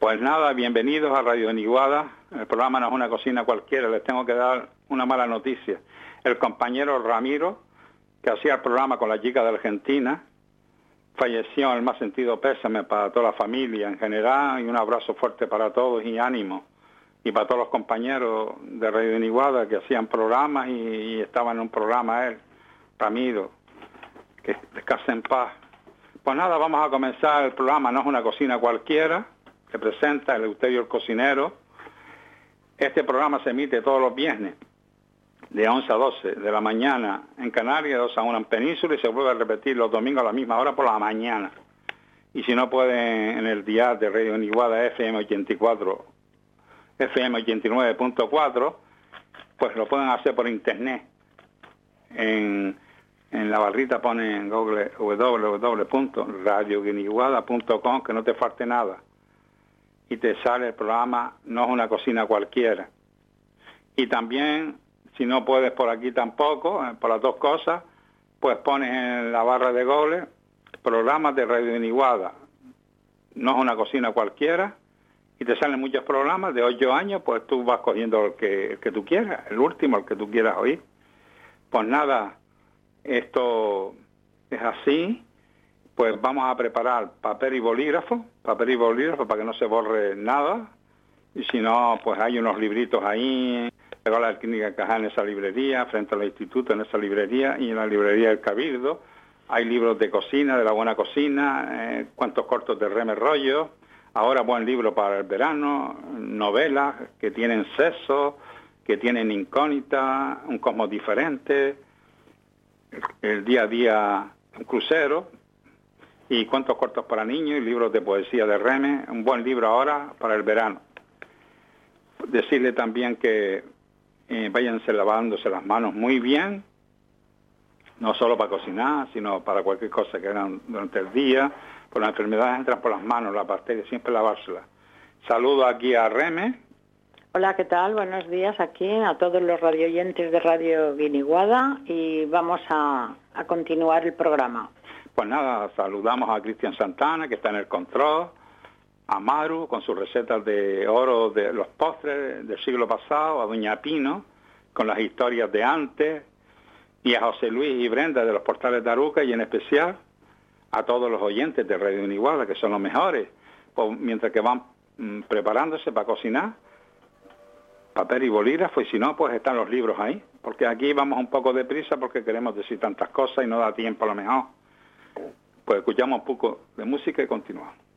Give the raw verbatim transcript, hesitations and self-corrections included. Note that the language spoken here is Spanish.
Pues nada, bienvenidos a Radio Niguada. El programa no es una cocina cualquiera, les tengo que dar una mala noticia. El compañero Ramiro, que hacía el programa con la chica de Argentina, falleció en el más sentido pésame para toda la familia en general, y un abrazo fuerte para todos y ánimo. Y para todos los compañeros de Radio Niguada que hacían programas y, y estaban en un programa él, Ramiro, que descanse en paz. Pues nada, vamos a comenzar el programa, no es una cocina cualquiera, que presenta el Eleuterio el Cocinero. Este programa se emite todos los viernes, de once a doce de la mañana en Canarias, de dos a una en Península, y se vuelve a repetir los domingos a la misma hora por la mañana. Y si no pueden, en el dial de Radio Niguada F M ochenta y cuatro, F M ochenta y nueve punto cuatro, pues lo pueden hacer por internet. En, en la barrita ponen Google w w w punto radio niguada punto com, que no te falte nada. Y te sale el programa No es una cocina cualquiera. Y también, si no puedes por aquí tampoco, por las dos cosas, pues pones en la barra de Google programas de Radio Niguada. No es una cocina cualquiera. Y te salen muchos programas de ocho años, pues tú vas cogiendo el que, el que tú quieras, el último, el que tú quieras oír. Pues nada, esto es así. Pues vamos a preparar papel y bolígrafo, papel y bolígrafo para que no se borre nada. Y si no, pues hay unos libritos ahí, luego la clínica Cajal en esa librería, frente al instituto en esa librería, y en la librería del Cabildo hay libros de cocina, de la buena cocina, eh, cuentos cortos de Reme Rollo, ahora buen libro para el verano, novelas que tienen sexo, que tienen incógnita, un cosmos diferente, el, el día a día, un crucero, y cuentos cortos para niños y libros de poesía de Reme, un buen libro ahora para el verano. Decirle también que eh, váyanse lavándose las manos muy bien, no solo para cocinar, sino para cualquier cosa que hagan durante el día, por las enfermedades entran por las manos, las bacterias, siempre lavárselas. Saludo aquí a Reme. Hola, ¿qué tal? Buenos días aquí a todos los radioyentes de Radio Guiniguada, y vamos a, a continuar el programa. Pues nada, saludamos a Cristian Santana, que está en el control, a Maru, con sus recetas de oro de los postres del siglo pasado, a Doña Pino, con las historias de antes, y a José Luis y Brenda de los Portales de Aruca, y en especial a todos los oyentes de Radio Niguada, que son los mejores, pues mientras que van mmm, preparándose para cocinar, papel y bolígrafo, y si no, pues están los libros ahí, porque aquí vamos un poco deprisa porque queremos decir tantas cosas y no da tiempo a lo mejor. Pues escuchamos un poco de música y continuamos.